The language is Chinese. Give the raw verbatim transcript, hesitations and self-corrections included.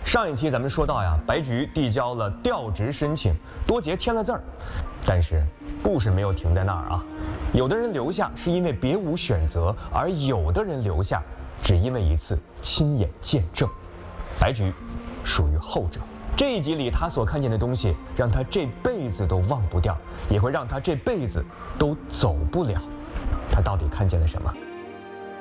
上一期咱们说到呀，白菊递交了调职申请，多杰签了字儿，但是故事没有停在那儿啊。有的人留下是因为别无选择，而有的人留下只因为一次亲眼见证。白菊属于后者。这一集里他所看见的东西，让他这辈子都忘不掉，也会让他这辈子都走不了。他到底看见了什么？